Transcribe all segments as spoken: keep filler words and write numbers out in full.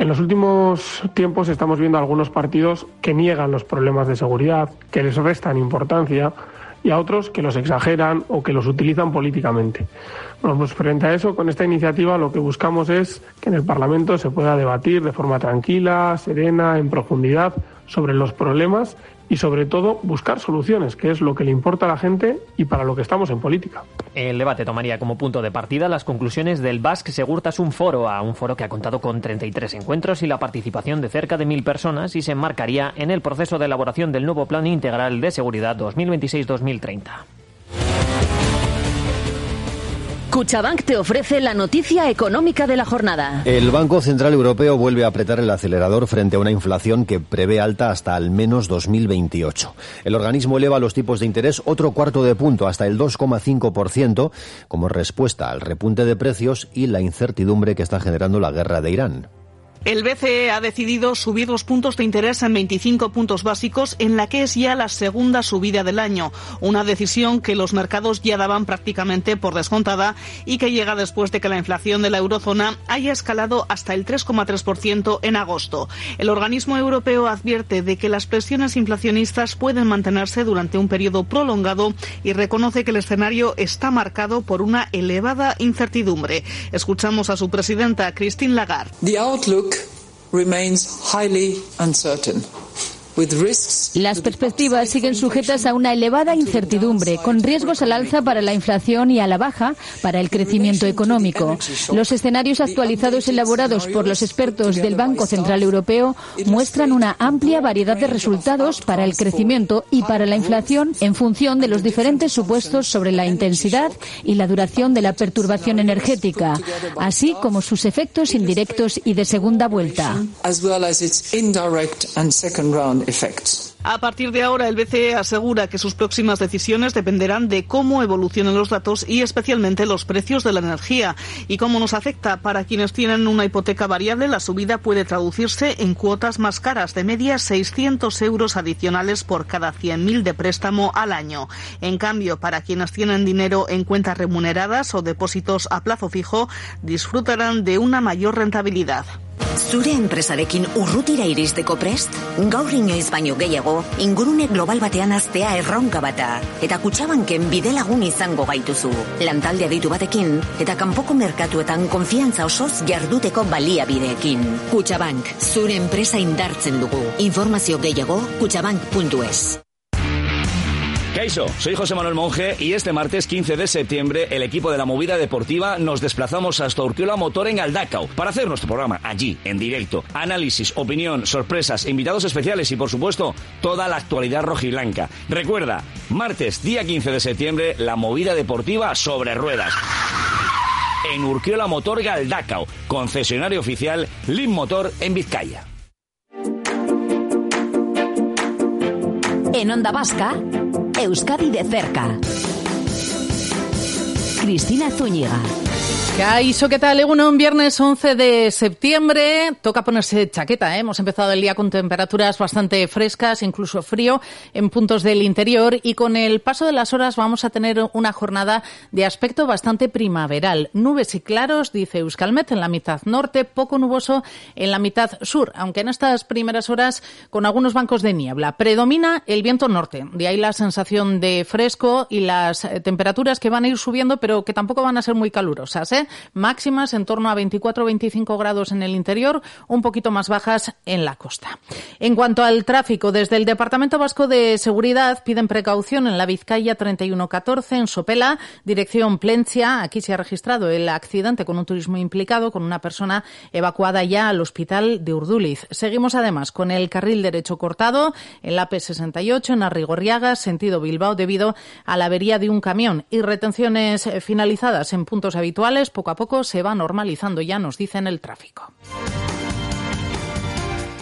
En los últimos tiempos estamos viendo algunos partidos que niegan los problemas de seguridad, que les restan importancia, y a otros que los exageran o que los utilizan políticamente. Bueno, pues frente a eso, con esta iniciativa lo que buscamos es que en el Parlamento se pueda debatir de forma tranquila, serena, en profundidad, sobre los problemas y sobre todo buscar soluciones, que es lo que le importa a la gente y para lo que estamos en política. El debate tomaría como punto de partida las conclusiones del Basque Segurtasun Foroa, un foro que ha contado con treinta y tres encuentros y la participación de cerca de mil personas y se enmarcaría en el proceso de elaboración del nuevo Plan Integral de Seguridad dos mil veintiséis dos mil treinta. Cuchabank te ofrece la noticia económica de la jornada. El Banco Central Europeo vuelve a apretar el acelerador frente a una inflación que prevé alta hasta al menos dos mil veintiocho. El organismo eleva los tipos de interés otro cuarto de punto, hasta el dos coma cinco por ciento, como respuesta al repunte de precios y la incertidumbre que está generando la guerra de Irán. El B C E ha decidido subir los puntos de interés en veinticinco puntos básicos, en la que es ya la segunda subida del año. Una decisión que los mercados ya daban prácticamente por descontada y que llega después de que la inflación de la eurozona haya escalado hasta el tres coma tres por ciento en agosto. El organismo europeo advierte de que las presiones inflacionistas pueden mantenerse durante un periodo prolongado y reconoce que el escenario está marcado por una elevada incertidumbre. Escuchamos a su presidenta, Christine Lagarde. The outlook remains highly uncertain. Las perspectivas siguen sujetas a una elevada incertidumbre, con riesgos al alza para la inflación y a la baja para el crecimiento económico. Los escenarios actualizados elaborados por los expertos del Banco Central Europeo muestran una amplia variedad de resultados para el crecimiento y para la inflación en función de los diferentes supuestos sobre la intensidad y la duración de la perturbación energética, así como sus efectos indirectos y de segunda vuelta. A partir de ahora, el B C E asegura que sus próximas decisiones dependerán de cómo evolucionen los datos y especialmente los precios de la energía y cómo nos afecta. Para quienes tienen una hipoteca variable, la subida puede traducirse en cuotas más caras, de media seiscientos euros adicionales por cada cien mil de préstamo al año. En cambio, para quienes tienen dinero en cuentas remuneradas o depósitos a plazo fijo, disfrutarán de una mayor rentabilidad. Zure enpresarekin urrutira iristeko prest? Gaur inoiz baino gehiago, ingurune global batean haztea erronka bata. Eta Kutxabanken bidelagun izango gaituzu. Lantalde aditu batekin, eta kanpoko merkatuetan konfiantza osoz jarduteko baliabideekin. Kutxabank, zure enpresa indartzen dugu. Informazio gehiago, kutxabank punto es. Kaixo, soy José Manuel Monge y este martes quince de septiembre el equipo de la Movida Deportiva nos desplazamos hasta Urkiola Motor en Galdakao para hacer nuestro programa allí, en directo. Análisis, opinión, sorpresas, invitados especiales y por supuesto toda la actualidad rojiblanca. Recuerda, martes día quince de septiembre la Movida Deportiva sobre ruedas. En Urkiola Motor Galdakao, concesionario oficial Lim Motor en Vizcaya. En Onda Vasca, Euskadi de cerca. Cristina Zúñiga. Kaixo, ¿qué tal? Un viernes once de septiembre, toca ponerse chaqueta, ¿eh? Hemos empezado el día con temperaturas bastante frescas, incluso frío en puntos del interior y con el paso de las horas vamos a tener una jornada de aspecto bastante primaveral. Nubes y claros, dice Euskalmet, en la mitad norte, poco nuboso en la mitad sur, aunque en estas primeras horas con algunos bancos de niebla. Predomina el viento norte, de ahí la sensación de fresco y las temperaturas que van a ir subiendo, pero que tampoco van a ser muy calurosas, ¿eh? Máximas en torno a veinticuatro a veinticinco grados en el interior, un poquito más bajas en la costa. En cuanto al tráfico, desde el Departamento Vasco de Seguridad piden precaución en la Vizcaya treinta y uno catorce, en Sopela, dirección Plencia. Aquí se ha registrado el accidente con un turismo implicado, con una persona evacuada ya al hospital de Urduliz. Seguimos además con el carril derecho cortado en la P sesenta y ocho, en Arrigorriaga, sentido Bilbao, debido a la avería de un camión y retenciones finalizadas en puntos habituales. Poco a poco se va normalizando, ya nos dicen, el tráfico.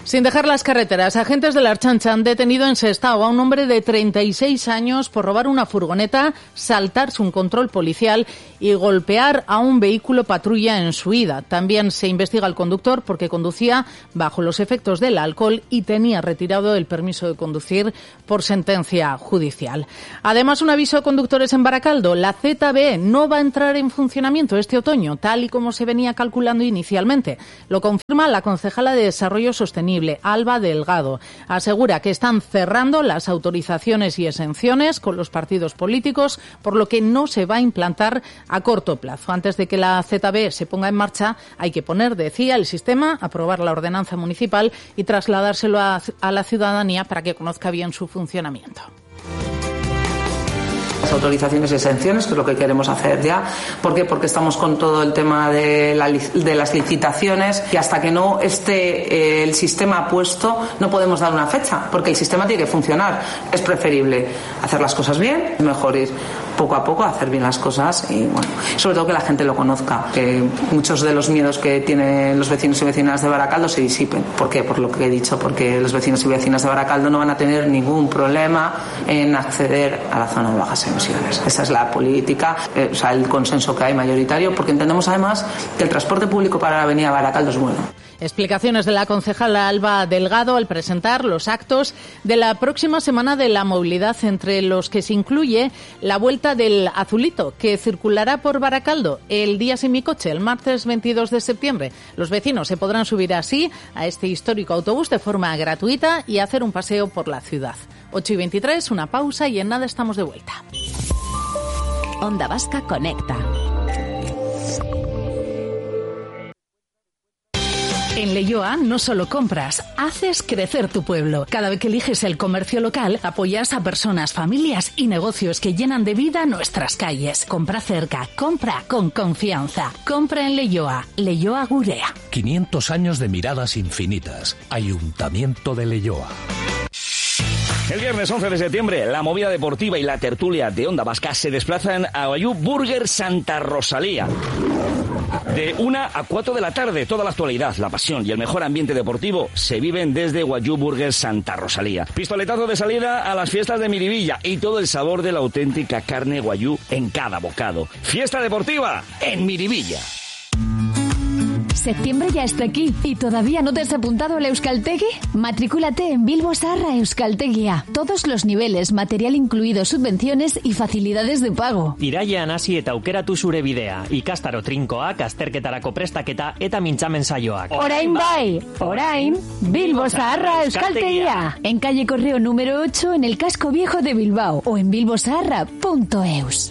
Sin dejar las carreteras, agentes de la Ertzaintza han detenido en Sestao a un hombre de treinta y seis años por robar una furgoneta, saltarse un control policial y golpear a un vehículo patrulla en su ida. También se investiga al conductor porque conducía bajo los efectos del alcohol y tenía retirado el permiso de conducir por sentencia judicial. Además, un aviso a conductores en Baracaldo. La Z B E no va a entrar en funcionamiento este otoño, tal y como se venía calculando inicialmente. Lo confirma la concejala de Desarrollo Sostenible, Alba Delgado. Asegura que están cerrando las autorizaciones y exenciones con los partidos políticos, por lo que no se va a implantar a corto plazo. Antes de que la Z B E se ponga en marcha, hay que poner, decía, el sistema, aprobar la ordenanza municipal y trasladárselo a, a la ciudadanía para que conozca bien su funcionamiento. Autorizaciones y exenciones, que es lo que queremos hacer ya. ¿Por qué? Porque estamos con todo el tema de, la, de las licitaciones y hasta que no esté eh, el sistema puesto no podemos dar una fecha, porque el sistema tiene que funcionar. Es preferible hacer las cosas bien, es mejor ir poco a poco a hacer bien las cosas y, bueno, sobre todo que la gente lo conozca, que muchos de los miedos que tienen los vecinos y vecinas de Baracaldo se disipen. ¿Por qué? Por lo que he dicho, porque los vecinos y vecinas de Baracaldo no van a tener ningún problema en acceder a la zona de bajas emisiones. Esa es la política, eh, o sea, el consenso que hay mayoritario, porque entendemos además que el transporte público para la avenida Baracaldo es bueno. Explicaciones de la concejala Alba Delgado al presentar los actos de la próxima Semana de la Movilidad, entre los que se incluye la Vuelta del Azulito, que circulará por Baracaldo el día sin mi coche, el martes veintidós de septiembre. Los vecinos se podrán subir así a este histórico autobús de forma gratuita y hacer un paseo por la ciudad. ocho y veintitrés, una pausa y en nada estamos de vuelta. Onda Vasca Conecta. En Leioa no solo compras, haces crecer tu pueblo. Cada vez que eliges el comercio local, apoyas a personas, familias y negocios que llenan de vida nuestras calles. Compra cerca, compra con confianza. Compra en Leioa, Leioa Gurea. quinientos años de miradas infinitas. Ayuntamiento de Leioa. El viernes once de septiembre, la movida deportiva y la tertulia de Onda Vasca se desplazan a Wagyu Burger Santa Rosalía. De una a cuatro de la tarde, toda la actualidad, la pasión y el mejor ambiente deportivo se viven desde Wagyu Burger Santa Rosalía. Pistoletazo de salida a las fiestas de Miribilla y todo el sabor de la auténtica carne Wagyu en cada bocado. Fiesta deportiva en Miribilla. Septiembre ya está aquí y todavía no te has apuntado al Euskaltegi. Matricúlate en Bilbo Zaharra Euskaltegia. Todos los niveles, material incluido, subvenciones y facilidades de pago. Irailean hasi eta aukeratu zure bidea. Ikastaro trinkoak, azterketarako prestaketa eta mintzamen saioak. Orain bai, orain, Bilbo Zaharra Euskaltegia. En calle Correo número ocho en el casco viejo de Bilbao o en bilbozaharra punto eus.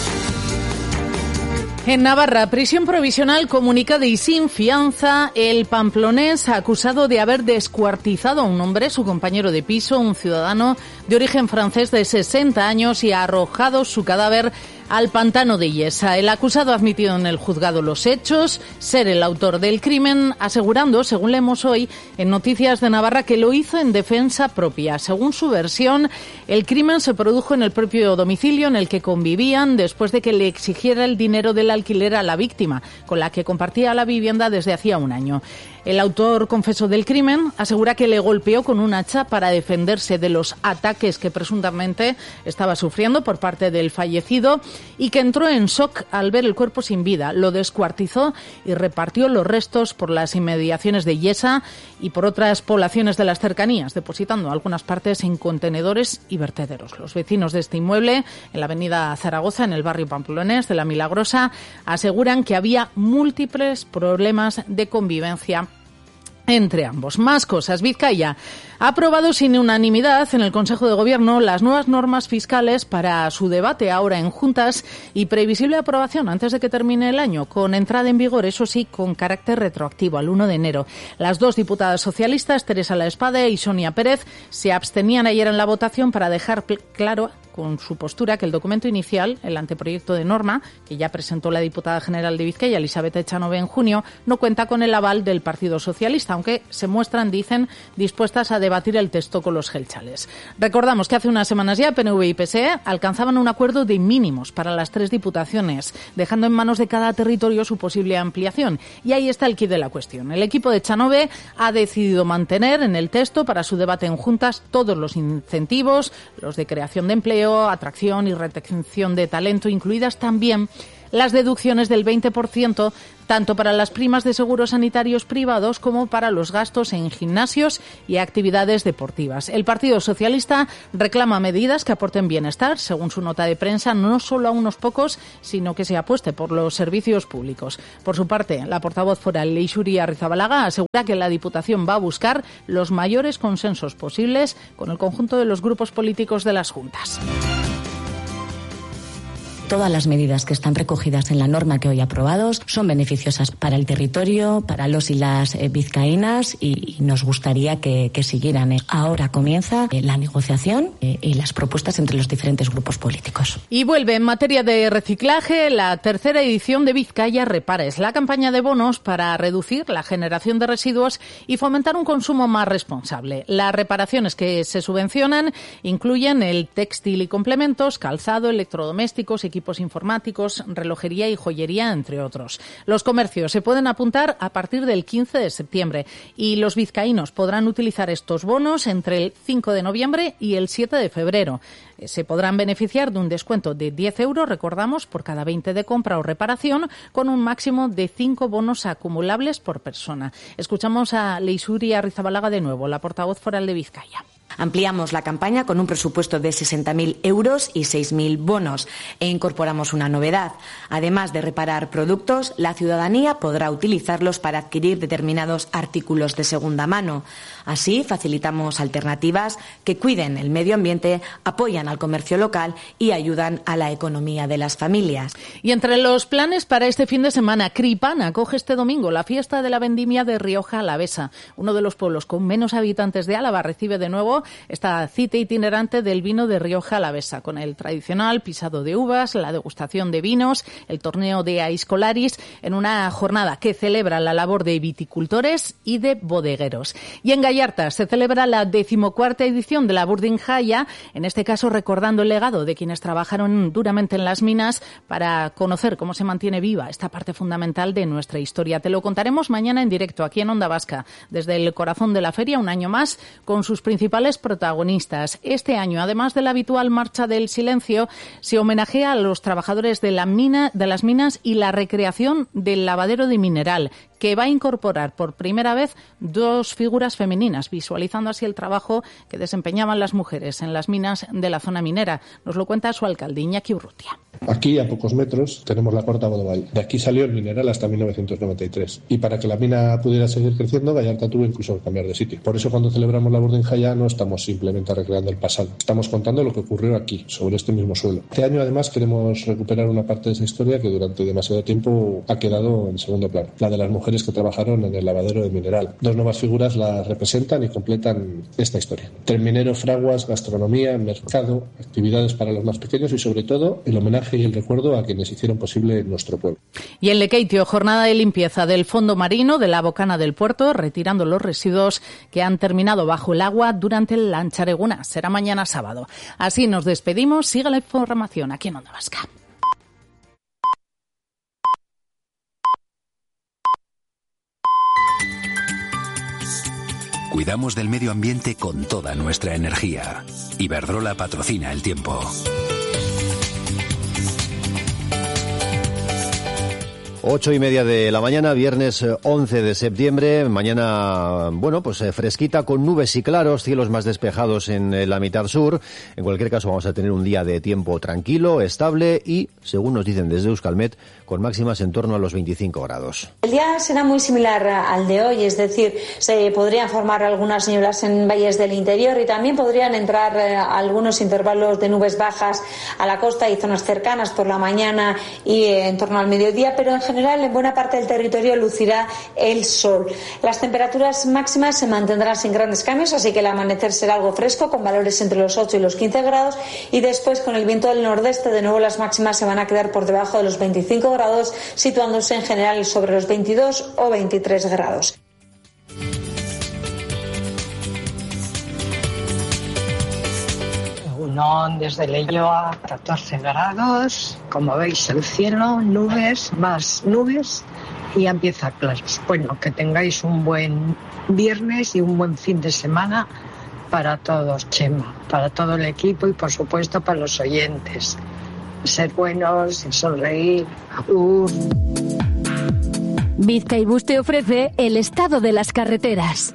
En Navarra, prisión provisional comunicada y sin fianza, el pamplonés acusado de haber descuartizado a un hombre, su compañero de piso, un ciudadano de origen francés de sesenta años, y ha arrojado su cadáver al pantano de Yesa. El acusado ha admitido en el juzgado los hechos, ser el autor del crimen, asegurando, según leemos hoy en Noticias de Navarra, que lo hizo en defensa propia. Según su versión, el crimen se produjo en el propio domicilio en el que convivían después de que le exigiera el dinero del alquiler a la víctima, con la que compartía la vivienda desde hacía un año. El autor confeso del crimen asegura que le golpeó con un hacha para defenderse de los ataques que presuntamente estaba sufriendo por parte del fallecido y que entró en shock al ver el cuerpo sin vida. Lo descuartizó y repartió los restos por las inmediaciones de Yesa y por otras poblaciones de las cercanías, depositando algunas partes en contenedores y vertederos. Los vecinos de este inmueble, en la avenida Zaragoza, en el barrio pamplonés de La Milagrosa, aseguran que había múltiples problemas de convivencia entre ambos. Más cosas. Vizcaya ha aprobado sin unanimidad en el Consejo de Gobierno las nuevas normas fiscales para su debate ahora en juntas y previsible aprobación antes de que termine el año, con entrada en vigor, eso sí, con carácter retroactivo al uno de enero. Las dos diputadas socialistas, Teresa La Espada y Sonia Pérez, se abstenían ayer en la votación para dejar claro con su postura que el documento inicial, el anteproyecto de norma, que ya presentó la diputada general de Vizcaya, Elizabeth Echanove, en junio, no cuenta con el aval del Partido Socialista, aunque se muestran, dicen, dispuestas a debatir debatir el texto con los gelchales. Recordamos que hace unas semanas ya P N V y P S E alcanzaban un acuerdo de mínimos para las tres diputaciones, dejando en manos de cada territorio su posible ampliación. Y ahí está el quid de la cuestión. El equipo de Chanove ha decidido mantener en el texto para su debate en juntas todos los incentivos, los de creación de empleo, atracción y retención de talento, incluidas también las deducciones del veinte por ciento tanto para las primas de seguros sanitarios privados como para los gastos en gimnasios y actividades deportivas. El Partido Socialista reclama medidas que aporten bienestar, según su nota de prensa, no solo a unos pocos, sino que se apueste por los servicios públicos. Por su parte, la portavoz foral Leixuri Arrizabalaga asegura que la Diputación va a buscar los mayores consensos posibles con el conjunto de los grupos políticos de las juntas. Todas las medidas que están recogidas en la norma que hoy aprobados son beneficiosas para el territorio, para los y las eh, vizcaínas y, y nos gustaría que, que siguieran. Ahora comienza eh, la negociación eh, y las propuestas entre los diferentes grupos políticos. Y vuelve en materia de reciclaje la tercera edición de Vizcaya Repara. Es la campaña de bonos para reducir la generación de residuos y fomentar un consumo más responsable. Las reparaciones que se subvencionan incluyen el textil y complementos, calzado, electrodomésticos, equipos equipos informáticos, relojería y joyería, entre otros. Los comercios se pueden apuntar a partir del quince de septiembre y los vizcaínos podrán utilizar estos bonos entre el cinco de noviembre y el siete de febrero. Se podrán beneficiar de un descuento de diez euros, recordamos, por cada veinte de compra o reparación, con un máximo de cinco bonos acumulables por persona. Escuchamos a Leixuri Arrizabalaga de nuevo, la portavoz foral de Vizcaya. Ampliamos la campaña con un presupuesto de sesenta mil euros y seis mil bonos e incorporamos una novedad. Además de reparar productos, la ciudadanía podrá utilizarlos para adquirir determinados artículos de segunda mano. Así facilitamos alternativas que cuiden el medio ambiente, apoyan al comercio local y ayudan a la economía de las familias. Y entre los planes para este fin de semana, Cripana acoge este domingo la fiesta de la vendimia de Rioja Alavesa. Uno de los pueblos con menos habitantes de Álava recibe de nuevo esta cita itinerante del vino de Rioja Alavesa, con el tradicional pisado de uvas, la degustación de vinos, el torneo de Aiscolaris, en una jornada que celebra la labor de viticultores y de bodegueros. Y en Gallarta se celebra la decimocuarta edición de la Burdinjaya, en este caso recordando el legado de quienes trabajaron duramente en las minas para conocer cómo se mantiene viva esta parte fundamental de nuestra historia. Te lo contaremos mañana en directo aquí en Onda Vasca, desde el corazón de la feria, un año más, con sus principales protagonistas. Este año, además de la habitual Marcha del Silencio, se homenajea a los trabajadores de la mina, de las minas y la recreación del lavadero de mineral, que va a incorporar por primera vez dos figuras femeninas, visualizando así el trabajo que desempeñaban las mujeres en las minas de la zona minera. Nos lo cuenta su alcalde, Iñaki Urrutia. Aquí, a pocos metros, tenemos la Corta Bodovall. De aquí salió el mineral hasta mil novecientos noventa y tres. Y para que la mina pudiera seguir creciendo, Gallarta tuvo incluso que cambiar de sitio. Por eso, cuando celebramos la Burdinjaya, no estamos simplemente recreando el pasado. Estamos contando lo que ocurrió aquí, sobre este mismo suelo. Este año, además, queremos recuperar una parte de esa historia que durante demasiado tiempo ha quedado en segundo plano. La de las mujeres que trabajaron en el lavadero de mineral. Dos nuevas figuras la representan y completan esta historia. Tren minero, fraguas, gastronomía, mercado, actividades para los más pequeños y, sobre todo, el homenaje y el recuerdo a quienes hicieron posible nuestro pueblo. Y en Lekeitio, jornada de limpieza del fondo marino de la bocana del puerto, retirando los residuos que han terminado bajo el agua durante el Lanchareguna. Será mañana sábado. Así nos despedimos. Siga la información aquí en Onda Vasca. Cuidamos del medio ambiente con toda nuestra energía. Iberdrola patrocina el tiempo. Ocho y media de la mañana, viernes once de septiembre. Mañana, bueno, pues fresquita con nubes y claros, cielos más despejados en la mitad sur. En cualquier caso, vamos a tener un día de tiempo tranquilo, estable y, según nos dicen desde Euskalmet, con máximas en torno a los veinticinco grados. El día será muy similar al de hoy, es decir, se podrían formar algunas nieblas en valles del interior y también podrían entrar eh, algunos intervalos de nubes bajas a la costa y zonas cercanas por la mañana y eh, en torno al mediodía, pero en general en buena parte del territorio lucirá el sol. Las temperaturas máximas se mantendrán sin grandes cambios, así que el amanecer será algo fresco, con valores entre los ocho y los quince grados, y después con el viento del nordeste de nuevo las máximas se van a quedar por debajo de los veinticinco grados, situándose en general sobre los veintidós o veintitrés grados. no, desde Leioa, catorce grados. Como veis, el cielo, nubes, más nubes y ya empieza claros. Bueno, que tengáis un buen viernes y un buen fin de semana para todos, Chema, para todo el equipo y, por supuesto, para los oyentes. Ser buenos, sonreír. Agur. Bizkaibus te ofrece el estado de las carreteras.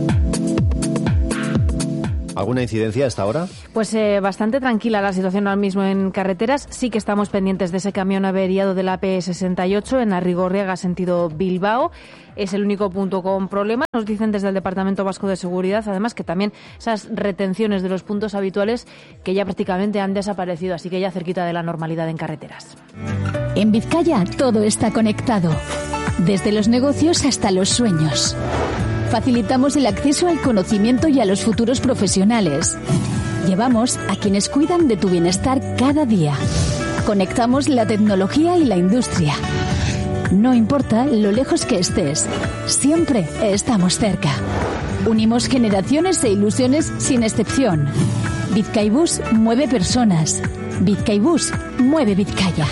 ¿Alguna incidencia hasta ahora? Pues eh, bastante tranquila la situación ahora mismo en carreteras. Sí que estamos pendientes de ese camión averiado de la P sesenta y ocho en Arrigorriaga, sentido Bilbao. Es el único punto con problema. Nos dicen desde el Departamento Vasco de Seguridad, además, que también esas retenciones de los puntos habituales que ya prácticamente han desaparecido, así que ya cerquita de la normalidad en carreteras. En Vizcaya todo está conectado, desde los negocios hasta los sueños. Facilitamos el acceso al conocimiento y a los futuros profesionales. Llevamos a quienes cuidan de tu bienestar cada día. Conectamos la tecnología y la industria. No importa lo lejos que estés, siempre estamos cerca. Unimos generaciones e ilusiones sin excepción. Bizkaibus mueve personas. Bizkaibus mueve Vizcaya.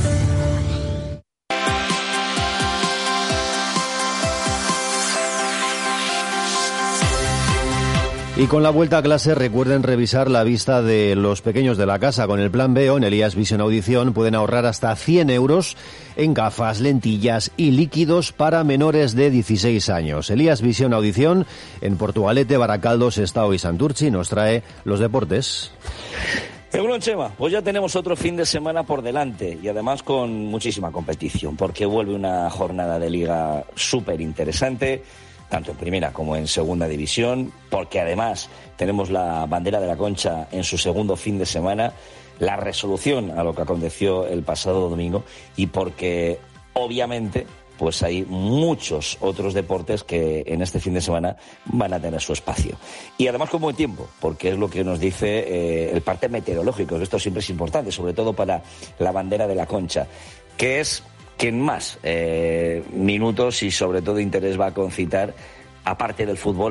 Y con la vuelta a clase, recuerden revisar la vista de los pequeños de la casa. Con el plan B O en Elías Vision Audición pueden ahorrar hasta cien euros en gafas, lentillas y líquidos para menores de dieciséis años. Elías Vision Audición en Portugalete, Baracaldo, Sestao y Santurchi nos trae los deportes. Egunon, Chema, pues ya tenemos otro fin de semana por delante y además con muchísima competición, porque vuelve una jornada de liga súper interesante, tanto en primera como en segunda división, porque además tenemos la bandera de la Concha en su segundo fin de semana, la resolución a lo que aconteció el pasado domingo y porque obviamente pues hay muchos otros deportes que en este fin de semana van a tener su espacio. Y además con buen tiempo, porque es lo que nos dice eh, el parte meteorológico, que esto siempre es importante, sobre todo para la bandera de la Concha, que es quien más eh, minutos y sobre todo interés va a concitar, aparte del fútbol,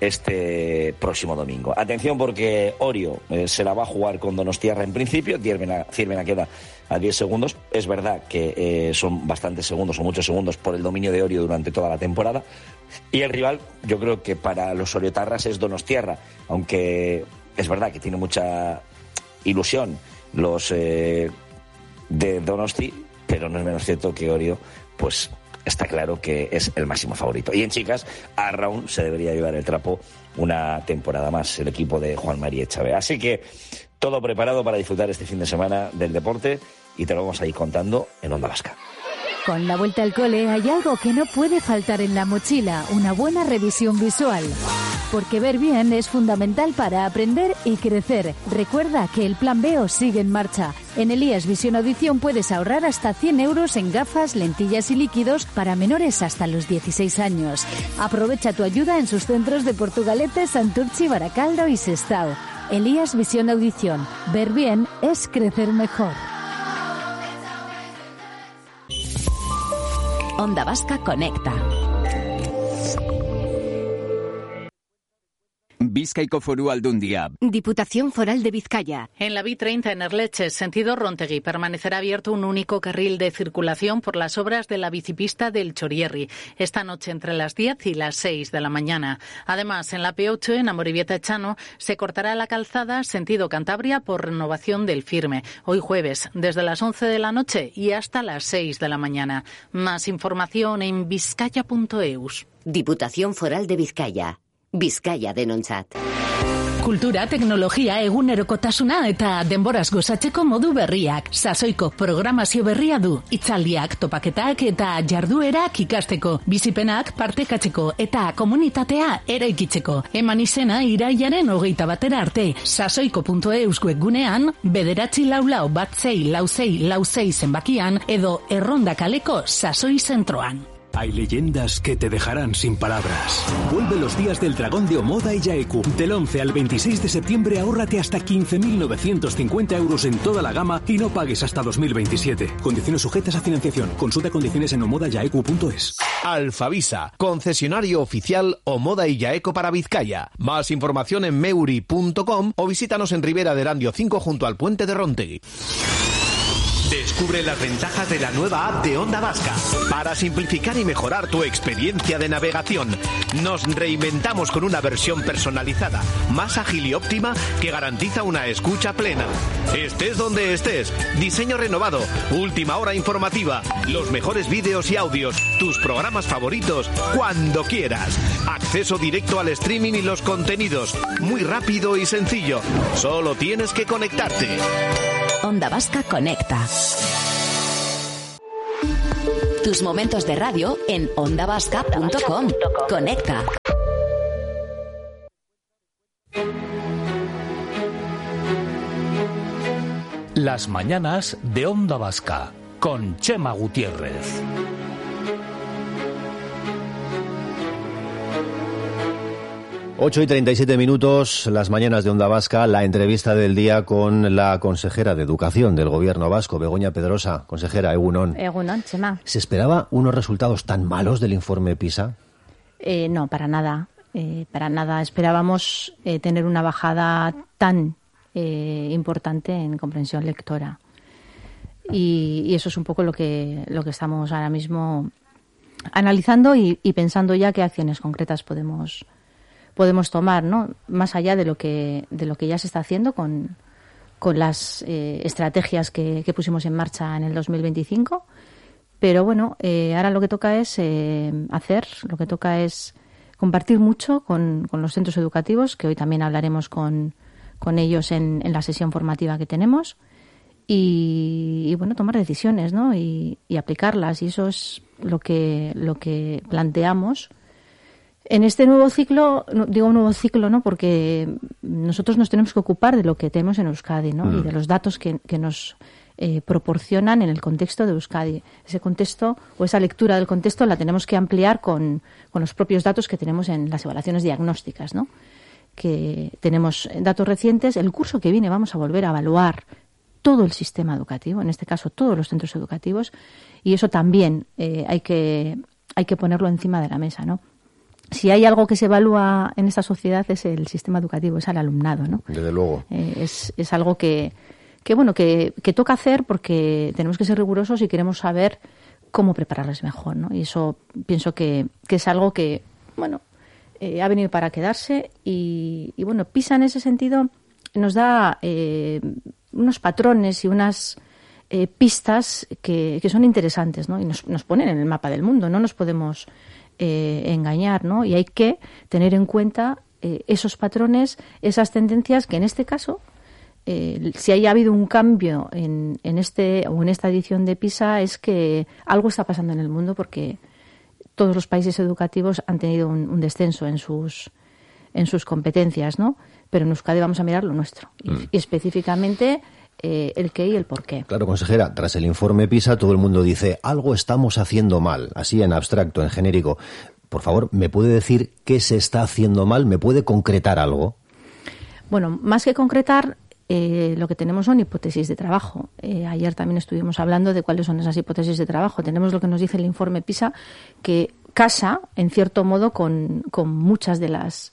este próximo domingo. Atención porque Orio eh, se la va a jugar con Donostiarra en principio, Ciervena queda a diez segundos. Es verdad que eh, son bastantes segundos o muchos segundos por el dominio de Orio durante toda la temporada. Y el rival, yo creo que para los oriotarras es Donostiarra, aunque es verdad que tiene mucha ilusión los eh, de Donosti, pero no es menos cierto que Orio, pues está claro que es el máximo favorito. Y en chicas, Arraun se debería llevar el trapo una temporada más, el equipo de Juan María Echave. Así que todo preparado para disfrutar este fin de semana del deporte y te lo vamos a ir contando en Onda Vasca. Con la vuelta al cole hay algo que no puede faltar en la mochila, una buena revisión visual. Porque ver bien es fundamental para aprender y crecer. Recuerda que el Plan B O sigue en marcha. En Elías Visión Audición puedes ahorrar hasta cien euros en gafas, lentillas y líquidos para menores hasta los dieciséis años. Aprovecha tu ayuda en sus centros de Portugalete, Santurchi, Baracaldo y Sestao. Elías Visión Audición. Ver bien es crecer mejor. Onda Vasca Conecta. Bizkaiko Foru Aldundia. Diputación Foral de Vizcaya. En la B treinta en Erleche, sentido Rontegui, permanecerá abierto un único carril de circulación por las obras de la bicipista del Chorierri, esta noche entre las diez y las seis de la mañana. Además, en la P ocho, en Amorebieta-Echano, se cortará la calzada sentido Cantabria por renovación del firme, hoy jueves, desde las once de la noche y hasta las seis de la mañana. Más información en vizcaya punto eus. Diputación Foral de Vizcaya. Bizkaia denontzat. Kultura, teknologia, egunerokotasuna eta denboraz gozatzeko modu berriak. Sasoiko programazio berria du. Hitzaldiak, topaketak eta jarduerak ikasteko. Bizipenak partekatzeko eta komunitatea eraikitzeko. Eman izena irailaren hogeita batera arte. Sasoiko puntu eus webgunean, bederatzi lau lau bat sei lau sei lau sei zenbakian edo Erronda kaleko Sasoi zentroan. Hay leyendas que te dejarán sin palabras. Vuelve los días del dragón de Omoda y Yaeku. Del once al veintiséis de septiembre ahórrate hasta quince mil novecientos cincuenta euros en toda la gama y no pagues hasta dos mil veintisiete. Condiciones sujetas a financiación. Consulta condiciones en omoda yaeku punto es. Alfavisa, concesionario oficial Omoda y Yaeco para Vizcaya. Más información en meuri punto com o visítanos en Ribera de Erandio cinco junto al puente de Rontegui. Descubre las ventajas de la nueva app de Onda Vasca para simplificar y mejorar tu experiencia de navegación. Nos reinventamos con una versión personalizada, más ágil y óptima que garantiza una escucha plena. Estés donde estés, diseño renovado, última hora informativa, los mejores vídeos y audios, tus programas favoritos, cuando quieras. Acceso directo al streaming y los contenidos, muy rápido y sencillo. Solo tienes que conectarte. Onda Vasca Conecta. Tus momentos de radio en onda vasca punto com. Conecta. Las mañanas de Onda Vasca con Chema Gutiérrez. ocho y treinta y siete minutos, las mañanas de Onda Vasca, la entrevista del día con la consejera de Educación del Gobierno vasco, Begoña Pedrosa. Consejera, egunon. Egunon, Chema. ¿Se esperaba unos resultados tan malos del informe PISA? Eh, no, para nada. Eh, para nada. Esperábamos eh, tener una bajada tan eh, importante en comprensión lectora. Y, y eso es un poco lo que, lo que estamos ahora mismo analizando y, y pensando ya qué acciones concretas podemos podemos tomar, ¿no? Más allá de lo que de lo que ya se está haciendo con, con las eh, estrategias que, que pusimos en marcha en el dos mil veinticinco. Pero bueno, eh, ahora lo que toca es eh, hacer, lo que toca es compartir mucho con, con los centros educativos, que hoy también hablaremos con, con ellos en, en la sesión formativa que tenemos, y, y bueno, tomar decisiones, ¿no? Y, y aplicarlas, y eso es lo que lo que planteamos. En este nuevo ciclo, digo nuevo ciclo, ¿no? Porque nosotros nos tenemos que ocupar de lo que tenemos en Euskadi, ¿no? Mm. Y de los datos que, que nos eh, proporcionan en el contexto de Euskadi. Ese contexto o esa lectura del contexto la tenemos que ampliar con, con los propios datos que tenemos en las evaluaciones diagnósticas, ¿no? Que tenemos datos recientes. El curso que viene vamos a volver a evaluar todo el sistema educativo, en este caso todos los centros educativos, y eso también eh, hay que hay que ponerlo encima de la mesa, ¿no? Si hay algo que se evalúa en esta sociedad es el sistema educativo, es al alumnado, ¿no? Desde luego. Eh, es, es algo que, que bueno, que, que toca hacer porque tenemos que ser rigurosos y queremos saber cómo prepararles mejor, ¿no? Y eso pienso que, que es algo que, bueno, eh, ha venido para quedarse y, y, bueno, PISA en ese sentido nos da eh, unos patrones y unas eh, pistas que, que son interesantes, ¿no? Y nos, nos ponen en el mapa del mundo, no nos podemos Eh, engañar, ¿no? Y hay que tener en cuenta eh, esos patrones, esas tendencias que en este caso, eh, si haya habido un cambio en, en este o en esta edición de PISA, es que algo está pasando en el mundo porque todos los países educativos han tenido un, un descenso en sus en sus competencias, ¿no? Pero en Euskadi vamos a mirar lo nuestro y, mm. y específicamente Eh, el qué y el por qué. Claro, consejera, tras el informe PISA todo el mundo dice algo estamos haciendo mal, así en abstracto, en genérico. Por favor, ¿me puede decir qué se está haciendo mal? ¿Me puede concretar algo? Bueno, más que concretar, eh, lo que tenemos son hipótesis de trabajo. Eh, ayer también estuvimos hablando de cuáles son esas hipótesis de trabajo. Tenemos lo que nos dice el informe PISA, que casa, en cierto modo, con, con muchas de las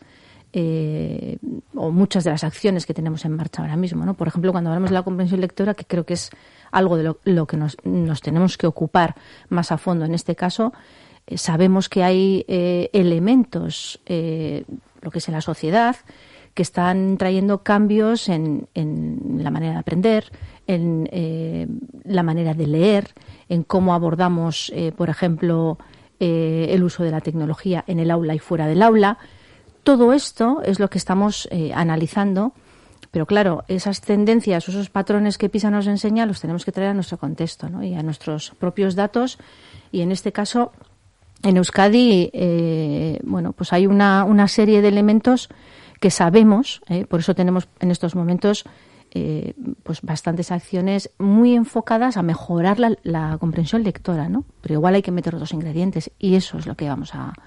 Eh, o muchas de las acciones que tenemos en marcha ahora mismo, ¿no? Por ejemplo, cuando hablamos de la comprensión lectora, que creo que es algo de lo, lo que nos, nos tenemos que ocupar más a fondo en este caso, eh, sabemos que hay eh, elementos, eh, lo que es en la sociedad, que están trayendo cambios en, en la manera de aprender, en eh, la manera de leer, en cómo abordamos, eh, por ejemplo, eh, el uso de la tecnología en el aula y fuera del aula. Todo esto es lo que estamos eh, analizando, pero claro, esas tendencias, esos patrones que PISA nos enseña, los tenemos que traer a nuestro contexto, ¿no? Y a nuestros propios datos. Y en este caso, en Euskadi, eh, bueno, pues hay una, una serie de elementos que sabemos, eh, por eso tenemos en estos momentos eh, pues bastantes acciones muy enfocadas a mejorar la, la comprensión lectora, ¿no? Pero igual hay que meter otros ingredientes y eso es lo que vamos a a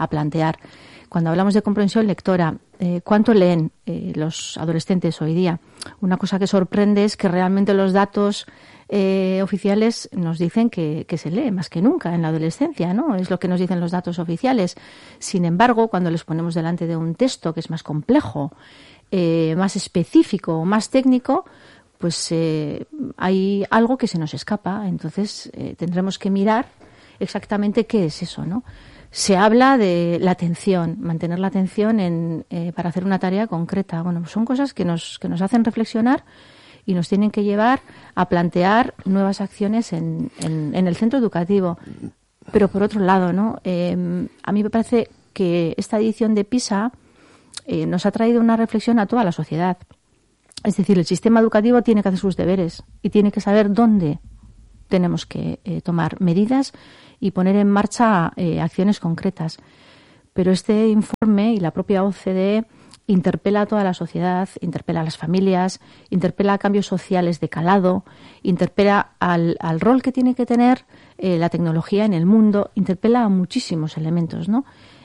a plantear. Cuando hablamos de comprensión lectora, eh, ¿cuánto leen eh, los adolescentes hoy día? Una cosa que sorprende es que realmente los datos eh, oficiales nos dicen que, que se lee más que nunca en la adolescencia, ¿no? Es lo que nos dicen los datos oficiales. Sin embargo, cuando les ponemos delante de un texto que es más complejo, eh, más específico, más técnico, pues eh, hay algo que se nos escapa. Entonces eh, tendremos que mirar exactamente qué es eso, ¿no? Se habla de la atención, mantener la atención en, eh, para hacer una tarea concreta. Bueno, son cosas que nos, que nos hacen reflexionar y nos tienen que llevar a plantear nuevas acciones en, en, en el centro educativo. Pero por otro lado, ¿no? Eh, a mí me parece que esta edición de PISA eh, nos ha traído una reflexión a toda la sociedad. Es decir, el sistema educativo tiene que hacer sus deberes y tiene que saber dónde tenemos que eh, tomar medidas y poner en marcha eh, acciones concretas. Pero este informe y la propia O C D E interpela a toda la sociedad, interpela a las familias, interpela a cambios sociales de calado, interpela al, al rol que tiene que tener eh, la tecnología en el mundo, interpela a muchísimos elementos, ¿no?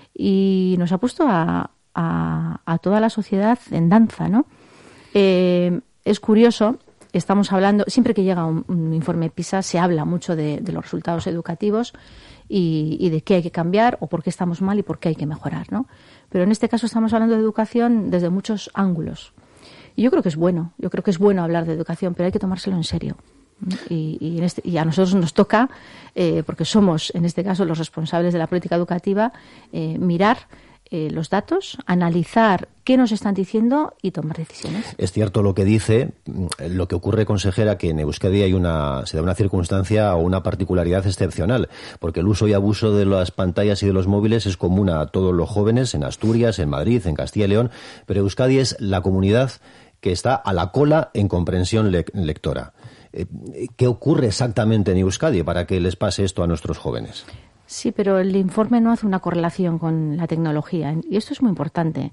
Y nos ha puesto a, a, a toda la sociedad en danza, ¿no? Eh, es curioso. Estamos hablando, siempre que llega un, un informe PISA se habla mucho de, de los resultados educativos y, y de qué hay que cambiar o por qué estamos mal y por qué hay que mejorar, ¿no? Pero en este caso estamos hablando de educación desde muchos ángulos. Y yo creo que es bueno, yo creo que es bueno hablar de educación, pero hay que tomárselo en serio. Y, y, en este, y a nosotros nos toca, eh, porque somos en este caso los responsables de la política educativa, eh, mirar Eh, los datos, analizar qué nos están diciendo y tomar decisiones. Es cierto lo que dice, lo que ocurre, consejera, que en Euskadi hay una, se da una circunstancia o una particularidad excepcional, porque el uso y abuso de las pantallas y de los móviles es común a todos los jóvenes en Asturias, en Madrid, en Castilla y León, pero Euskadi es la comunidad que está a la cola en comprensión le- lectora. ¿Qué ocurre exactamente en Euskadi para que les pase esto a nuestros jóvenes? Sí, pero el informe no hace una correlación con la tecnología y esto es muy importante.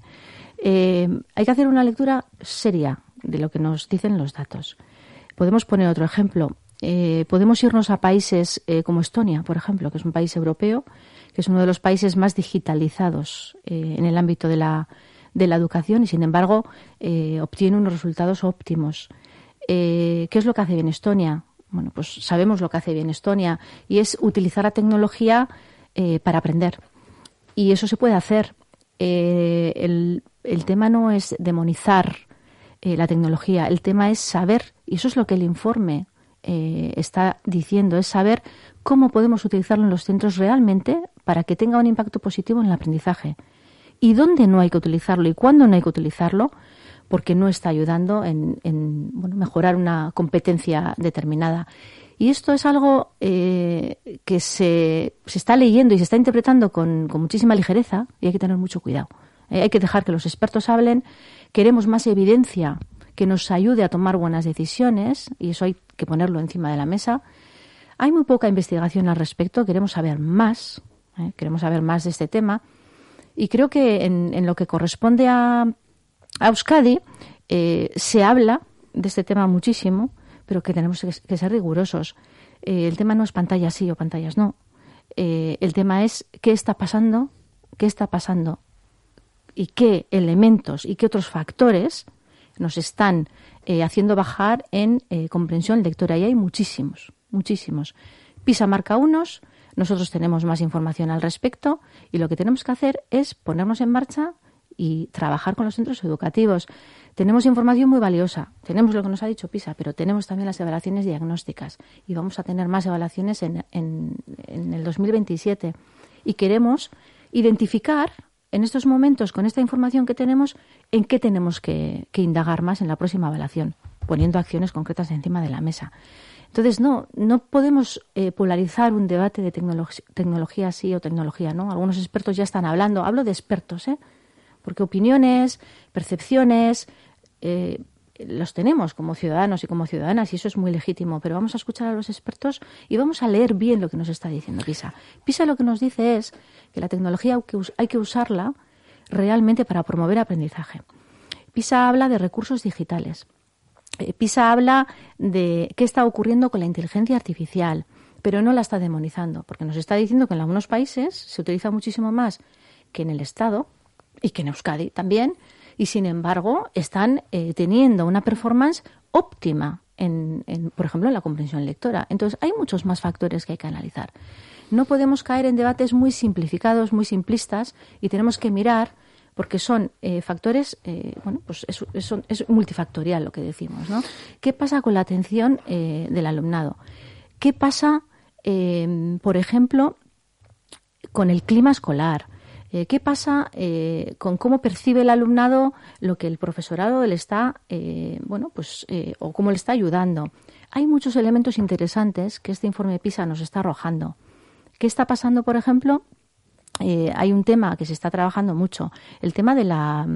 Eh, hay que hacer una lectura seria de lo que nos dicen los datos. Podemos poner otro ejemplo. Eh, podemos irnos a países eh, como Estonia, por ejemplo, que es un país europeo, que es uno de los países más digitalizados eh, en el ámbito de la, de la educación y, sin embargo, eh, obtiene unos resultados óptimos. Eh, ¿Qué es lo que hace bien Estonia? Bueno, pues sabemos lo que hace bien Estonia y es utilizar la tecnología eh, para aprender. Y eso se puede hacer. Eh, el, el tema no es demonizar eh, la tecnología, el tema es saber, y eso es lo que el informe eh, está diciendo, es saber cómo podemos utilizarlo en los centros realmente para que tenga un impacto positivo en el aprendizaje. Y dónde no hay que utilizarlo y cuándo no hay que utilizarlo, porque no está ayudando en, en bueno, mejorar una competencia determinada. Y esto es algo eh, que se, se está leyendo y se está interpretando con, con muchísima ligereza y hay que tener mucho cuidado. Eh, hay que dejar que los expertos hablen. Queremos más evidencia que nos ayude a tomar buenas decisiones y eso hay que ponerlo encima de la mesa. Hay muy poca investigación al respecto. Queremos saber más. Eh, queremos saber más de este tema. Y creo que en, en lo que corresponde a A Euskadi eh, se habla de este tema muchísimo, pero que tenemos que, que ser rigurosos. Eh, el tema no es pantallas sí o pantallas no. Eh, el tema es qué está pasando, qué está pasando y qué elementos y qué otros factores nos están eh, haciendo bajar en eh, comprensión lectora. Y hay muchísimos, muchísimos. PISA marca unos, nosotros tenemos más información al respecto y lo que tenemos que hacer es ponernos en marcha y trabajar con los centros educativos. Tenemos información muy valiosa, tenemos lo que nos ha dicho PISA, pero tenemos también las evaluaciones diagnósticas y vamos a tener más evaluaciones en, en, en el dos mil veintisiete. Y queremos identificar en estos momentos, con esta información que tenemos, en qué tenemos que, que indagar más en la próxima evaluación, poniendo acciones concretas encima de la mesa. Entonces, no, no podemos eh, polarizar un debate de tecnolo- tecnología sí o tecnología no. Algunos expertos ya están hablando, hablo de expertos, ¿eh? Porque opiniones, percepciones, eh, los tenemos como ciudadanos y como ciudadanas y eso es muy legítimo, pero vamos a escuchar a los expertos y vamos a leer bien lo que nos está diciendo PISA. PISA lo que nos dice es que la tecnología hay que, us- hay que usarla realmente para promover aprendizaje. PISA habla de recursos digitales. Eh, PISA habla de qué está ocurriendo con la inteligencia artificial, pero no la está demonizando, porque nos está diciendo que en algunos países se utiliza muchísimo más que en el Estado y que en Euskadi también, y sin embargo están eh, teniendo una performance óptima, en, en, por ejemplo, en la comprensión lectora. Entonces, hay muchos más factores que hay que analizar. No podemos caer en debates muy simplificados, muy simplistas, y tenemos que mirar, porque son eh, factores, eh, bueno, pues es, es, es multifactorial lo que decimos, ¿no? ¿Qué pasa con la atención eh, del alumnado? ¿Qué pasa, eh, por ejemplo, con el clima escolar? Eh, ¿Qué pasa eh, con cómo percibe el alumnado lo que el profesorado le está, eh, bueno, pues, eh, o cómo le está ayudando? Hay muchos elementos interesantes que este informe PISA nos está arrojando. ¿Qué está pasando, por ejemplo? Eh, hay un tema que se está trabajando mucho, el tema de la,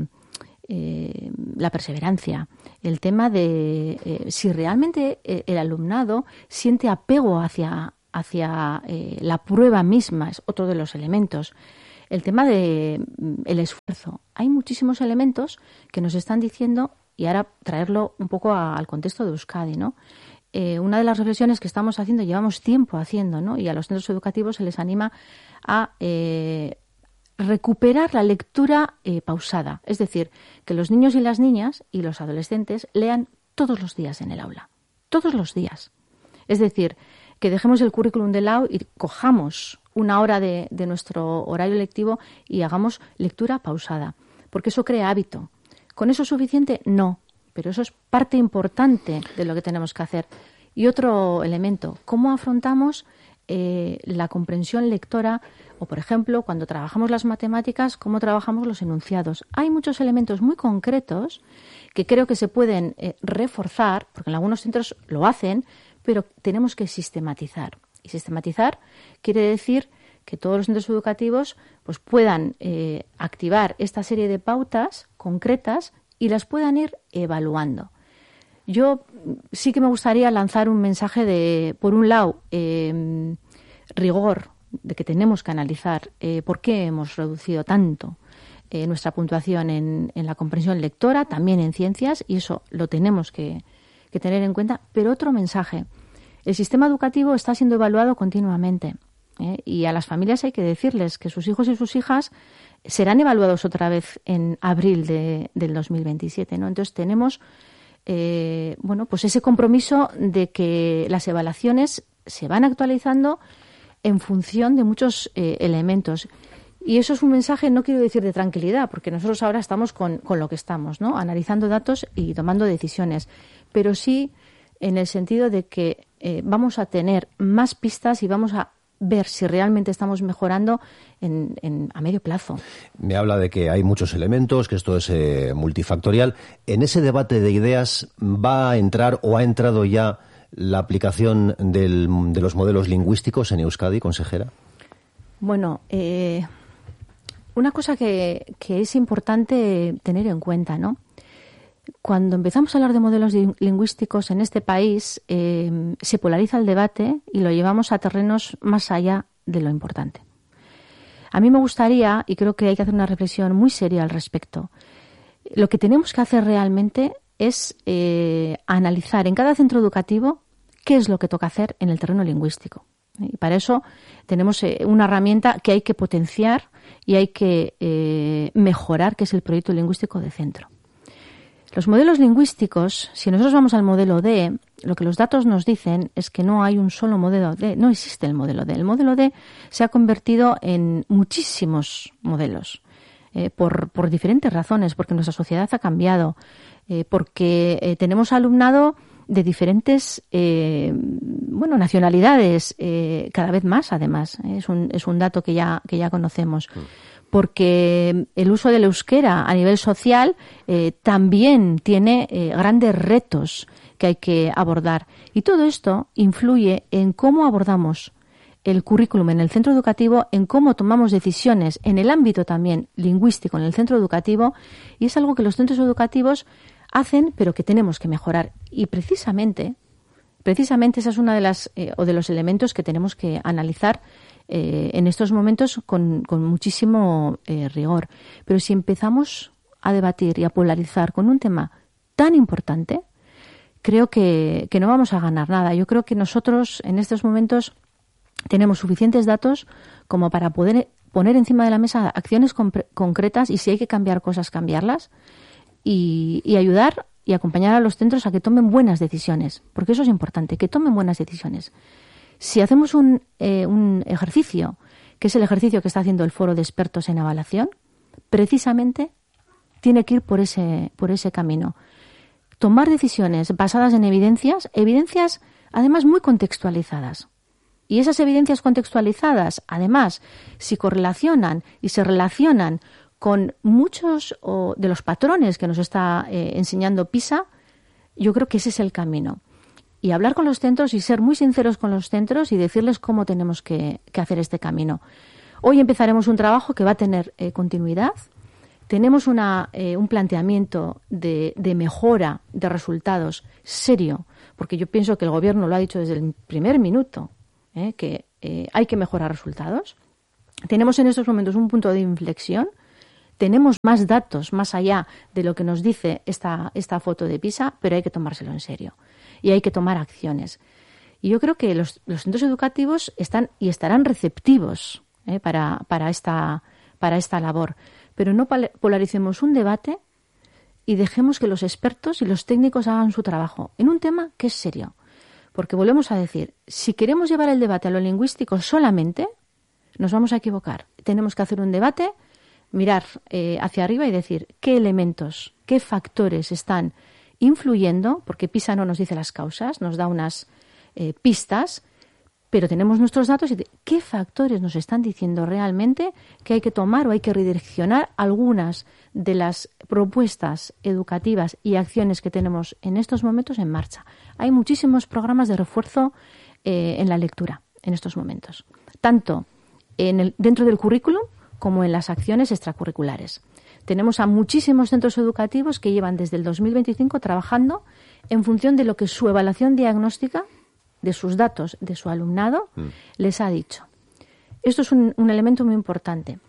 eh, la perseverancia, el tema de eh, si realmente eh, el alumnado siente apego hacia, hacia eh, la prueba misma, es otro de los elementos. El tema de mm, el esfuerzo. Hay muchísimos elementos que nos están diciendo, y ahora traerlo un poco a, al contexto de Euskadi, ¿no? Eh, una de las reflexiones que estamos haciendo, llevamos tiempo haciendo, ¿no? Y a los centros educativos se les anima a eh, recuperar la lectura eh, pausada. Es decir, que los niños y las niñas y los adolescentes lean todos los días en el aula. Todos los días. Es decir, que dejemos el currículum de lado y cojamos una hora de, de nuestro horario lectivo y hagamos lectura pausada. Porque eso crea hábito. ¿Con eso es suficiente? No. Pero eso es parte importante de lo que tenemos que hacer. Y otro elemento, ¿cómo afrontamos eh, la comprensión lectora? O, por ejemplo, cuando trabajamos las matemáticas, ¿cómo trabajamos los enunciados? Hay muchos elementos muy concretos que creo que se pueden eh, reforzar, porque en algunos centros lo hacen, pero tenemos que sistematizar. Y sistematizar quiere decir que todos los centros educativos pues, puedan eh, activar esta serie de pautas concretas y las puedan ir evaluando. Yo sí que me gustaría lanzar un mensaje de, por un lado, eh, rigor, de que tenemos que analizar eh, por qué hemos reducido tanto eh, nuestra puntuación en, en la comprensión lectora, también en ciencias, y eso lo tenemos que, que tener en cuenta. Pero otro mensaje, el sistema educativo está siendo evaluado continuamente. ¿eh? Y a las familias hay que decirles que sus hijos y sus hijas serán evaluados otra vez en abril de, del dos mil veintisiete, ¿no? Entonces tenemos eh, bueno, pues ese compromiso de que las evaluaciones se van actualizando en función de muchos eh, elementos. Y eso es un mensaje, no quiero decir de tranquilidad, porque nosotros ahora estamos con, con lo que estamos, ¿no? Analizando datos y tomando decisiones, pero sí en el sentido de que eh, vamos a tener más pistas y vamos a ver si realmente estamos mejorando en, en, a medio plazo. Me habla de que hay muchos elementos, que esto es eh, multifactorial. ¿En ese debate de ideas va a entrar o ha entrado ya la aplicación del, de los modelos lingüísticos en Euskadi, consejera? Bueno, eh, una cosa que, que es importante tener en cuenta, ¿no? Cuando empezamos a hablar de modelos lingüísticos en este país, eh, se polariza el debate y lo llevamos a terrenos más allá de lo importante. A mí me gustaría, y creo que hay que hacer una reflexión muy seria al respecto, lo que tenemos que hacer realmente es eh, analizar en cada centro educativo qué es lo que toca hacer en el terreno lingüístico. Y para eso tenemos eh, una herramienta que hay que potenciar y hay que eh, mejorar, que es el proyecto lingüístico de centro. Los modelos lingüísticos, si nosotros vamos al modelo D, lo que los datos nos dicen es que no hay un solo modelo D, no existe el modelo D. El modelo D se ha convertido en muchísimos modelos, eh, por, por diferentes razones, porque nuestra sociedad ha cambiado, eh, porque eh, tenemos alumnado de diferentes eh, bueno, nacionalidades, eh, cada vez más además, eh, es, un, es un dato que ya, que ya conocemos. Porque el uso del euskera a nivel social eh, también tiene eh, grandes retos que hay que abordar. Y todo esto influye en cómo abordamos el currículum en el centro educativo, en cómo tomamos decisiones en el ámbito también lingüístico en el centro educativo, y es algo que los centros educativos hacen, pero que tenemos que mejorar. Y precisamente, precisamente esa es una de las eh, o de los elementos que tenemos que analizar Eh, en estos momentos con, con muchísimo eh, rigor. Pero si empezamos a debatir y a polarizar con un tema tan importante, creo que, que no vamos a ganar nada. Yo creo que nosotros en estos momentos tenemos suficientes datos como para poder poner encima de la mesa acciones concretas y si hay que cambiar cosas, cambiarlas y, y ayudar y acompañar a los centros a que tomen buenas decisiones, porque eso es importante, que tomen buenas decisiones. Si hacemos un, eh, un ejercicio, que es el ejercicio que está haciendo el Foro de Expertos en Evaluación, precisamente tiene que ir por ese, por ese camino. Tomar decisiones basadas en evidencias, evidencias además muy contextualizadas. Y esas evidencias contextualizadas, además, si correlacionan y se relacionan con muchos o, de los patrones que nos está eh, enseñando PISA, yo creo que ese es el camino. Y hablar con los centros y ser muy sinceros con los centros y decirles cómo tenemos que, que hacer este camino. Hoy empezaremos un trabajo que va a tener eh, continuidad. Tenemos una, eh, un planteamiento de, de mejora de resultados serio, porque yo pienso que el Gobierno lo ha dicho desde el primer minuto, eh, que eh, hay que mejorar resultados. Tenemos en estos momentos un punto de inflexión. Tenemos más datos más allá de lo que nos dice esta, esta foto de PISA, pero hay que tomárselo en serio y hay que tomar acciones. Y yo creo que los, los centros educativos están y estarán receptivos eh, para, para, esta, para esta labor. Pero no polaricemos un debate y dejemos que los expertos y los técnicos hagan su trabajo en un tema que es serio. Porque volvemos a decir, si queremos llevar el debate a lo lingüístico solamente, nos vamos a equivocar. Tenemos que hacer un debate, mirar eh, hacia arriba y decir qué elementos, qué factores están influyendo, porque PISA no nos dice las causas, nos da unas eh, pistas, pero tenemos nuestros datos y de, qué factores nos están diciendo realmente que hay que tomar o hay que redireccionar algunas de las propuestas educativas y acciones que tenemos en estos momentos en marcha. Hay muchísimos programas de refuerzo eh, en la lectura en estos momentos, tanto en el, dentro del currículum como en las acciones extracurriculares. Tenemos a muchísimos centros educativos que llevan desde el dos mil veinticinco trabajando en función de lo que su evaluación diagnóstica, de sus datos, de su alumnado, mm. les ha dicho. Esto es un, un elemento muy importante.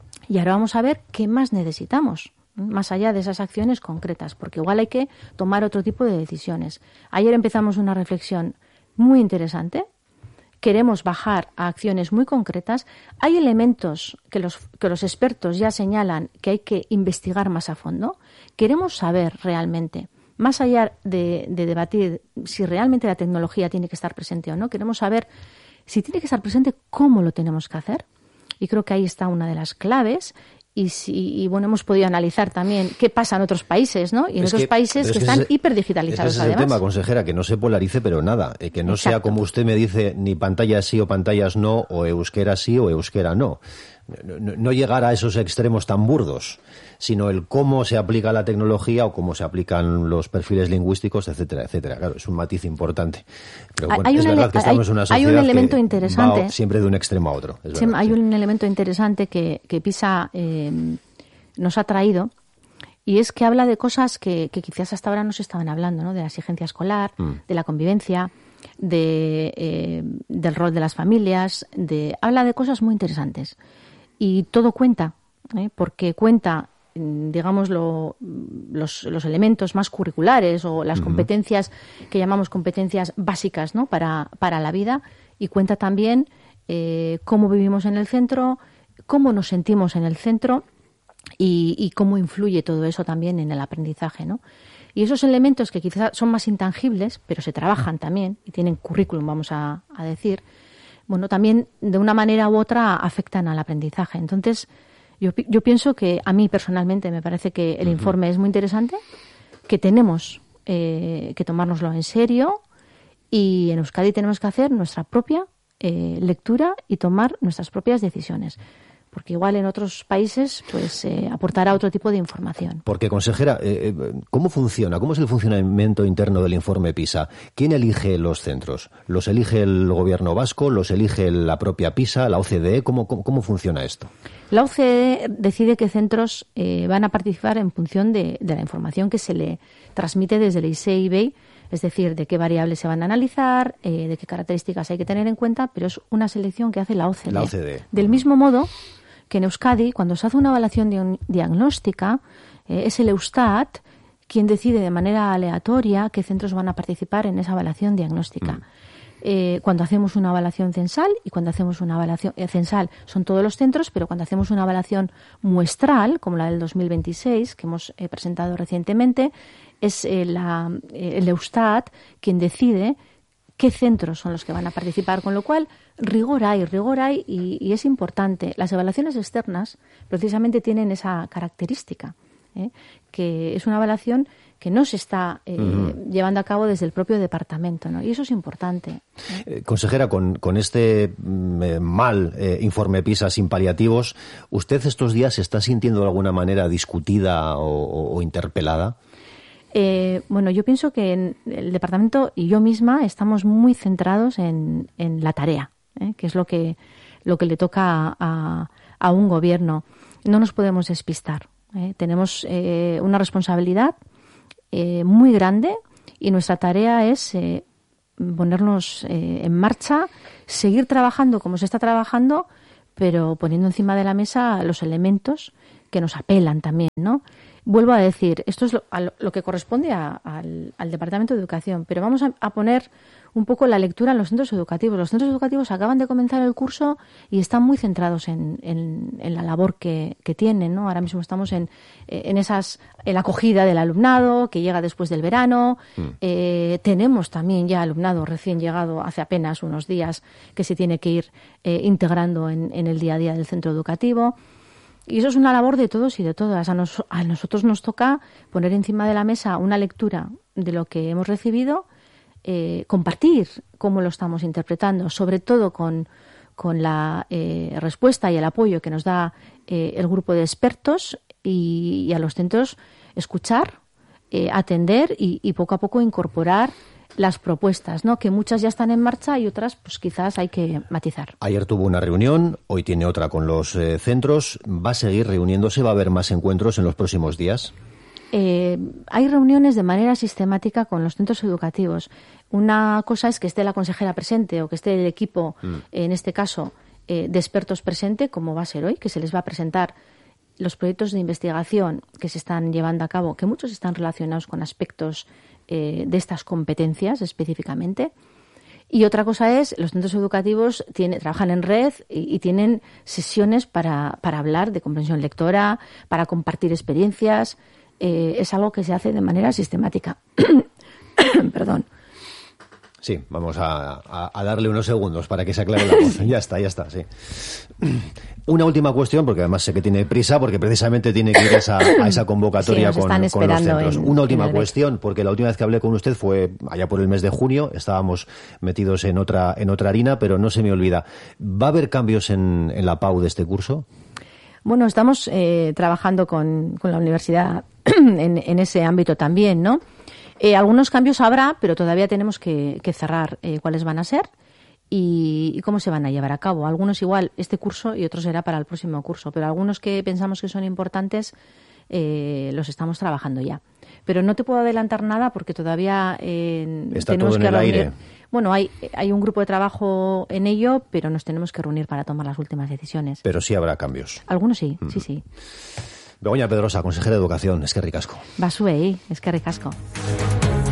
Y ahora vamos a ver qué más necesitamos, más allá de esas acciones concretas, porque igual hay que tomar otro tipo de decisiones. Ayer empezamos una reflexión muy interesante. Queremos bajar a acciones muy concretas. Hay elementos que los, que los expertos ya señalan que hay que investigar más a fondo. Queremos saber realmente, más allá de, de debatir si realmente la tecnología tiene que estar presente o no, queremos saber si tiene que estar presente, cómo lo tenemos que hacer. Y creo que ahí está una de las claves. Y, si, y bueno, hemos podido analizar también qué pasa en otros países, ¿no? Y en es otros que, países que, que están ese, hiperdigitalizados, ese es además. el tema, consejera, que no se polarice, pero nada. Eh, que no Exacto. sea como usted me dice, ni pantallas sí o pantallas no, o euskera sí o euskera no. No, no, no llegar a esos extremos tan burdos, sino el cómo se aplica la tecnología o cómo se aplican los perfiles lingüísticos, etcétera, etcétera. Claro, es un matiz importante. Pero bueno, hay es un verdad que estamos hay, en una sociedad hay un elemento que interesante, va siempre de un extremo a otro. Es sí, verdad, hay sí. un elemento interesante que, que PISA eh, nos ha traído, y es que habla de cosas que, que quizás hasta ahora no se estaban hablando, ¿no? De la exigencia escolar, mm. de la convivencia, de, eh, del rol de las familias, de habla de cosas muy interesantes. Y todo cuenta, ¿eh? Porque cuenta, digamos, lo, los, los elementos más curriculares o las uh-huh. competencias que llamamos competencias básicas, ¿no? para, para la vida, y cuenta también eh, cómo vivimos en el centro, cómo nos sentimos en el centro y, y cómo influye todo eso también en el aprendizaje, ¿no? Y esos elementos que quizás son más intangibles, pero se trabajan también y tienen currículum, vamos a, a decir, bueno, también de una manera u otra afectan al aprendizaje. Entonces, yo, yo pienso que a mí personalmente me parece que el uh-huh. informe es muy interesante, que tenemos eh, que tomárnoslo en serio, y en Euskadi tenemos que hacer nuestra propia eh, lectura y tomar nuestras propias decisiones. Porque igual en otros países pues eh, aportará otro tipo de información. Porque, consejera, eh, ¿cómo funciona? ¿Cómo es el funcionamiento interno del informe PISA? ¿Quién elige los centros? ¿Los elige el gobierno vasco? ¿Los elige la propia PISA, la O C D E? ¿Cómo, cómo, cómo funciona esto? La O C D E decide qué centros eh, van a participar en función de, de la información que se le transmite desde el I S E I B E I, es decir, de qué variables se van a analizar, eh, de qué características hay que tener en cuenta, pero es una selección que hace la O C D E. La O C D E. Del mismo modo que en Euskadi, cuando se hace una evaluación di- diagnóstica, eh, es el Eustat quien decide de manera aleatoria qué centros van a participar en esa evaluación diagnóstica. Mm. eh, cuando hacemos una evaluación censal, y cuando hacemos una evaluación eh, censal son todos los centros, pero cuando hacemos una evaluación muestral, como la del dos mil veintiséis, que hemos eh, presentado recientemente, es eh, la, eh, el Eustat quien decide qué centros son los que van a participar, con lo cual rigor hay, rigor hay y, y es importante. Las evaluaciones externas precisamente tienen esa característica, ¿eh? que es una evaluación que no se está eh, uh-huh. llevando a cabo desde el propio departamento, ¿no? Y eso es importante, ¿eh? Eh, consejera, con, con este eh, mal eh, informe PISA sin paliativos, ¿usted estos días se está sintiendo de alguna manera discutida o, o, o interpelada? Eh, bueno, yo pienso que en el departamento y yo misma estamos muy centrados en, en la tarea, ¿eh? que es lo que, lo que le toca a, a un gobierno. No nos podemos despistar, ¿eh? Tenemos eh, una responsabilidad eh, muy grande y nuestra tarea es eh, ponernos eh, en marcha, seguir trabajando como se está trabajando, pero poniendo encima de la mesa los elementos que nos apelan también, ¿no? Vuelvo a decir, esto es lo, a lo, lo que corresponde a, al, al Departamento de Educación, pero vamos a, a poner un poco la lectura en los centros educativos. Los centros educativos acaban de comenzar el curso y están muy centrados en, en, en la labor que, que tienen, ¿no? Ahora mismo estamos en, en esas en la acogida del alumnado que llega después del verano. Mm. Eh, tenemos también ya alumnado recién llegado hace apenas unos días que se tiene que ir eh, integrando en, en el día a día del centro educativo. Y eso es una labor de todos y de todas. A, nos, a nosotros nos toca poner encima de la mesa una lectura de lo que hemos recibido, eh, compartir cómo lo estamos interpretando, sobre todo con, con la eh, respuesta y el apoyo que nos da eh, el grupo de expertos y, y a los centros escuchar, eh, atender y, y poco a poco incorporar las propuestas, ¿no? Que muchas ya están en marcha y otras pues quizás hay que matizar. Ayer tuvo una reunión, hoy tiene otra con los eh, centros. ¿Va a seguir reuniéndose? ¿Va a haber más encuentros en los próximos días? Eh, hay reuniones de manera sistemática con los centros educativos. Una cosa es que esté la consejera presente o que esté el equipo, mm. en este caso, eh, de expertos presente, como va a ser hoy, que se les va a presentar los proyectos de investigación que se están llevando a cabo, que muchos están relacionados con aspectos eh, de estas competencias específicamente. Y otra cosa es, los centros educativos tiene, trabajan en red y, y tienen sesiones para, para hablar de comprensión lectora, para compartir experiencias. Eh, es algo que se hace de manera sistemática. Perdón. Sí, vamos a, a, a darle unos segundos para que se aclare la voz. Ya está, ya está, sí. Una última cuestión, porque además sé que tiene prisa, porque precisamente tiene que ir a esa, a esa convocatoria sí, con, con los centros. En, Una última cuestión, porque la última vez que hablé con usted fue allá por el mes de junio, estábamos metidos en otra, en otra harina, pero no se me olvida. ¿Va a haber cambios en, en la P A U de este curso? Bueno, estamos eh, trabajando con, con la universidad en, en ese ámbito también, ¿no? Eh, algunos cambios habrá, pero todavía tenemos que, que cerrar eh, cuáles van a ser y, y cómo se van a llevar a cabo. Algunos igual este curso y otros será para el próximo curso, pero algunos que pensamos que son importantes eh, los estamos trabajando ya. Pero no te puedo adelantar nada porque todavía eh, está tenemos todo en que el reunir. aire. Bueno, hay, hay un grupo de trabajo en ello, pero nos tenemos que reunir para tomar las últimas decisiones. Pero sí habrá cambios. Algunos sí, mm. sí, sí. Begoña Pedrosa, consejera de Educación, eskerrik asko. Basuei, eskerrik asko.